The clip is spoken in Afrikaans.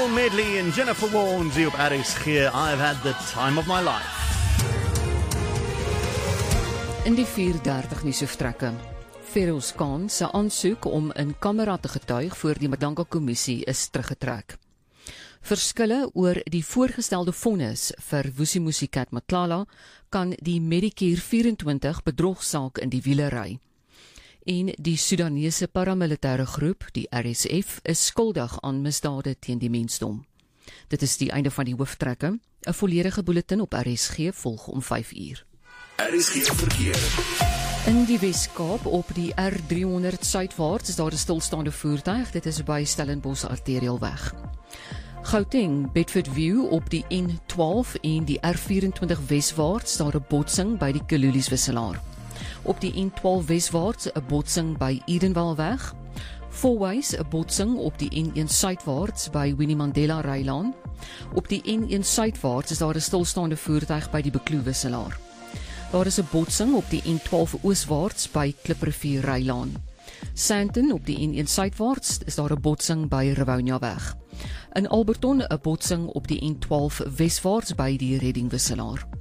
Medley en Jennifer Warnes hier op RSG. I've had the time of my life. In die 4:30 nuushoofdtrekke. Feroz Khan se aansoek om in kamera te getuig voor die Madanga-kommissie is teruggetrek. Verskille oor die voorgestelde vonnis vir Vusimusikat Matlala kan die Medicare 24 bedrogsaak in die wiele ry. En die Sudanese paramilitêre groep, die RSF, is skuldig aan misdade teen die mensdom. Dit is die einde van die hooftrekke. 'n volledige bulletin op RSG volg om 5:00. RSG verkeer. In die Wes-Kaap op die R300 suidwaarts is daar 'n stilstaande voertuig. Dit is by Stellenbosch Arteriaalweg. Gauteng, Bedfordview op die N12 en die R24 weswaarts daar 'n botsing by die Kalulies wisselaar. Op die N12 weswaarts 'n botsing by Edenwalweg. Fourways 'n botsing op die N1 suidwaarts by Winnie Mandela Rylaan. Op die N1 suidwaarts is daar 'n stilstaande voertuig by die Bekloo wisselaar. Daar is 'n botsing op die N12 ooswaarts by Kliprivier Rylaan. Sandton op die N1 suidwaarts is daar 'n botsing by Rivonia weg. In Alberton 'n botsing op die N12 weswaarts by die Redding wisselaar.